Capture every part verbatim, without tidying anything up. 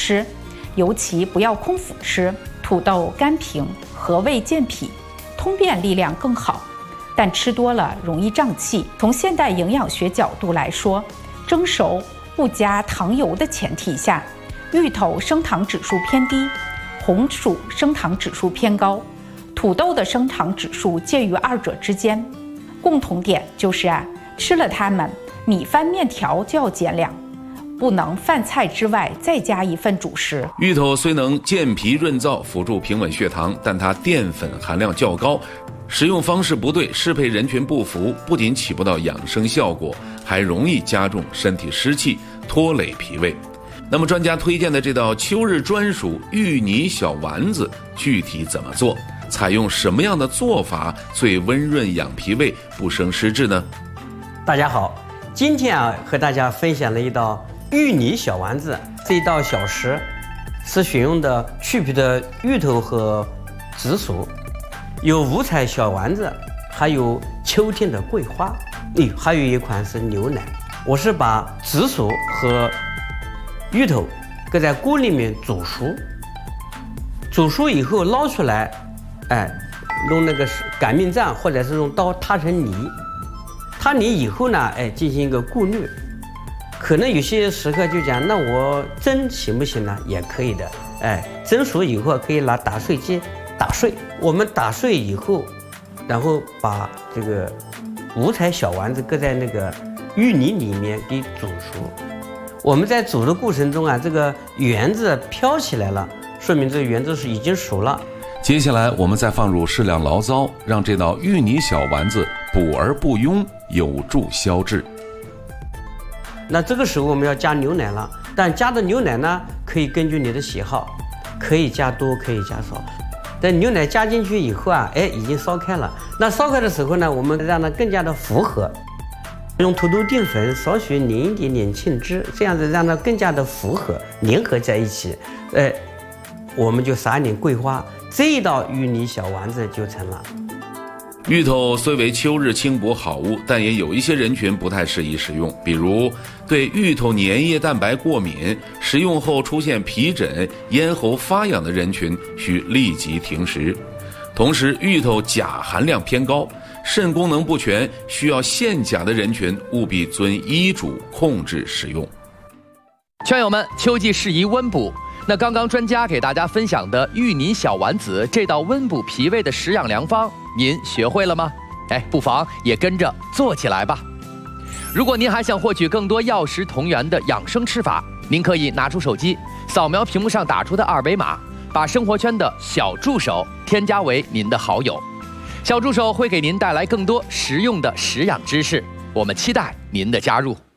吃，尤其不要空腹吃。土豆甘平，和胃健脾，通便力量更好，但吃多了容易胀气。从现代营养学角度来说，蒸熟不加糖油的前提下，芋头升糖指数偏低，红薯升糖指数偏高，土豆的升糖指数介于二者之间。共同点就是啊，吃了它们，米饭面条就要减量，不能饭菜之外再加一份主食。 芋头虽能健脾润燥，辅助平稳血糖，但它淀粉含量较高，食用方式不对，适配人群不符，不仅起不到养生效果，还容易加重身体湿气，拖累脾胃。那么专家推荐的这道秋日专属芋泥小丸子具体怎么做？采用什么样的做法最温润养脾胃，不生湿滞呢？ 大家好，今天啊和大家分享了一道芋泥小丸子。这一道小食是选用的去皮的芋头和紫薯，有五彩小丸子，还有秋天的桂花，嗯，还有一款是牛奶。我是把紫薯和芋头搁在锅里面煮熟，煮熟以后捞出来，哎，用那个擀面杖或者是用刀塌成泥，塌泥以后呢，哎，进行一个过滤。可能有些食客就讲，那我蒸行不行呢？也可以的，哎，蒸熟以后可以拿打碎机打碎。我们打碎以后，然后把这个五彩小丸子搁在那个芋泥里面给煮熟。我们在煮的过程中啊，这个圆子飘起来了，说明这个圆子是已经熟了。 接下来我们再放入适量醪糟，让这道芋泥小丸子补而不庸，有助消滞。 那这个时候我们要加牛奶了，但加的牛奶呢，可以根据你的喜好，可以加多，可以加少。等牛奶加进去以后啊，哎，已经烧开了。那烧开的时候呢，我们让它更加的复合，用土豆淀粉少许淋一点点沁汁，这样子让它更加的复合粘合在一起。哎，我们就撒一点桂花，这一道芋泥小丸子就成了。 芋头虽为秋日轻补好物，但也有一些人群不太适宜食用，比如对芋头粘液蛋白过敏，食用后出现皮疹、咽喉发痒的人群需立即停食。同时，芋头钾含量偏高，肾功能不全、需要限钾的人群务必遵医嘱控制食用。 圈友们，秋季适宜温补。那刚刚专家给大家分享的芋泥小丸子这道温补脾胃的食养良方，您学会了吗？哎，不妨也跟着做起来吧。如果您还想获取更多药食同源的养生吃法，您可以拿出手机，扫描屏幕上打出的二维码，把生活圈的小助手添加为您的好友。小助手会给您带来更多实用的食养知识，我们期待您的加入。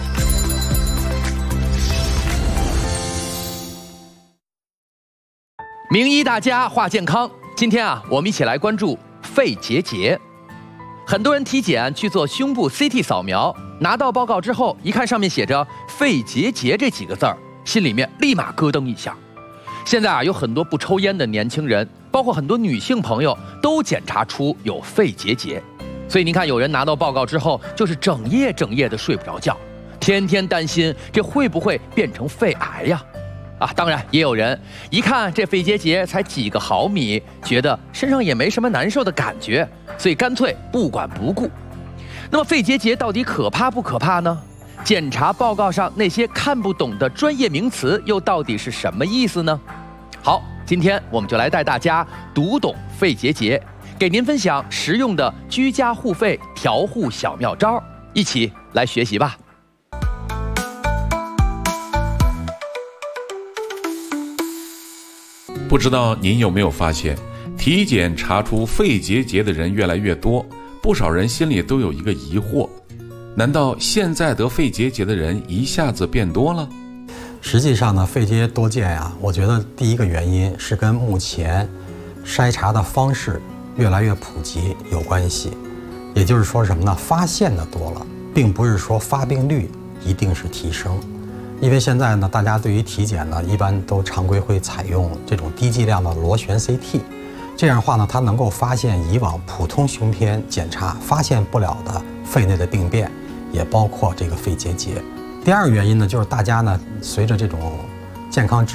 名医大家话健康，今天啊，我们一起来关注肺结节。很多人体检去做胸部 C T 扫描，拿到报告之后，一看上面写着肺结节这几个字儿，心里面立马咯噔一下。现在啊，有很多不抽烟的年轻人，包括很多女性朋友，都检查出有肺结节。所以您看，有人拿到报告之后，就是整夜整夜的睡不着觉，天天担心这会不会变成肺癌呀？啊，当然也有人一看这肺结节才几个毫米，觉得身上也没什么难受的感觉，所以干脆不管不顾。那么肺结节到底可怕不可怕呢？检查报告上那些看不懂的专业名词又到底是什么意思呢？好，今天我们就来带大家读懂肺结节，给您分享实用的居家护肺调护小妙招，一起来学习吧。 不知道您有没有发现，体检查出肺结节的人越来越多，不少人心里都有一个疑惑，难道现在得肺结节的人一下子变多了？ 实际上呢，肺结节多见呀，我觉得第一个原因是跟目前筛查的方式越来越普及有关系。也就是说什么呢？发现的多了，并不是说发病率一定是提升。因为现在呢，大家对于体检呢，一般都常规会采用这种低剂量的螺旋 C T， 这样的话呢，它能够发现以往普通胸片检查发现不了的肺内的病变，也包括这个肺结节。第二个原因呢，就是大家呢，随着这种健康